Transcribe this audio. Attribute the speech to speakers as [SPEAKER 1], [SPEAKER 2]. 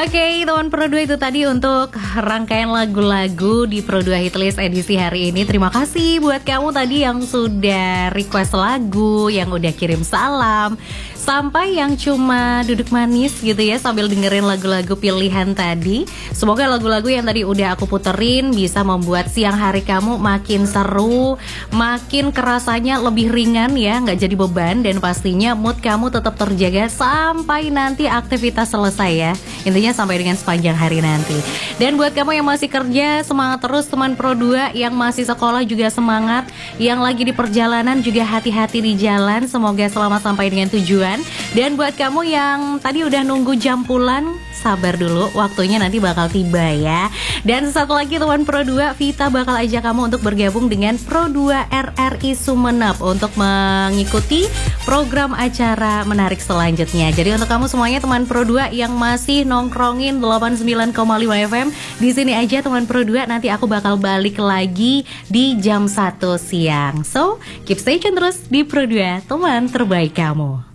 [SPEAKER 1] Oke, teman Pro 2 itu tadi untuk rangkaian lagu-lagu di Pro 2 Hitlist edisi hari ini. Terima kasih buat kamu tadi yang sudah request lagu, yang udah kirim salam, sampai yang cuma duduk manis gitu ya sambil dengerin lagu-lagu pilihan tadi. Semoga lagu-lagu yang tadi udah aku puterin bisa membuat siang hari kamu makin seru, makin kerasanya lebih ringan ya, nggak jadi beban, dan pastinya mood kamu tetap terjaga sampai nanti aktivitas selesai ya. Intinya sampai dengan sepanjang hari nanti. Dan buat kamu yang masih kerja, semangat terus teman Pro 2. Yang masih sekolah juga semangat. Yang lagi di perjalanan juga hati-hati di jalan. Semoga selamat sampai dengan tujuan. Dan buat kamu yang tadi udah nunggu jam pulang, sabar dulu, waktunya nanti bakal tiba ya. Dan satu lagi teman Pro 2, Vita bakal ajak kamu untuk bergabung dengan Pro 2 RRI Sumeneb untuk mengikuti program acara menarik selanjutnya. Jadi untuk kamu semuanya teman Pro 2 yang masih nongkrongin 89,5 FM, di sini aja teman Pro 2, nanti aku bakal balik lagi di jam 1 siang. So, keep stay tune terus di Pro 2, teman terbaik kamu.